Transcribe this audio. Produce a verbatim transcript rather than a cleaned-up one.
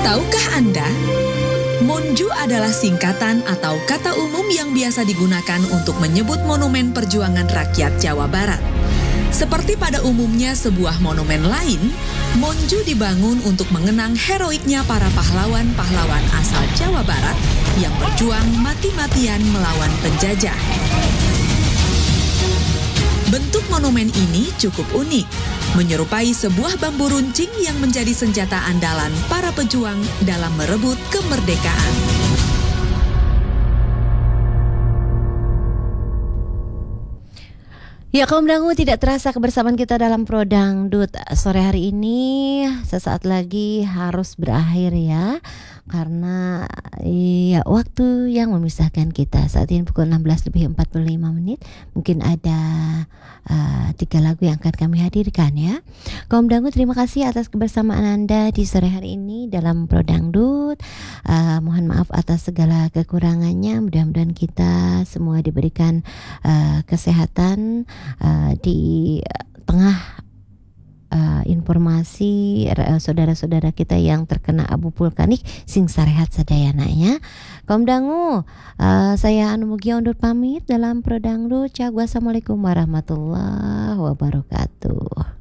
Tahukah Anda, Monju adalah singkatan atau kata umum yang biasa digunakan untuk menyebut monumen perjuangan rakyat Jawa Barat. Seperti pada umumnya sebuah monumen lain, Monju dibangun untuk mengenang heroiknya para pahlawan-pahlawan asal Jawa Barat yang berjuang mati-matian melawan penjajah. Bentuk monumen ini cukup unik, menyerupai sebuah bambu runcing yang menjadi senjata andalan para pejuang dalam merebut kemerdekaan. Ya, kaum dangu, tidak terasa kebersamaan kita dalam Pro Dangdut sore hari ini sesaat lagi harus berakhir ya. Karena ya waktu yang memisahkan kita saat ini pukul enam belas lebih empat puluh lima menit. Mungkin ada uh, tiga lagu yang akan kami hadirkan ya. Kaum dangu, terima kasih atas kebersamaan Anda di sore hari ini dalam Pro Dangdut. uh, Mohon maaf atas segala kekurangannya. Mudah-mudahan kita semua diberikan uh, kesehatan uh, di tengah Uh, informasi uh, saudara-saudara kita yang terkena abu vulkanik sing sarehat sadayana ya. Kaum dangu, uh, saya Anu Mugia undur pamit dalam Pro Dangdut. Assalamualaikum warahmatullahi wabarakatuh.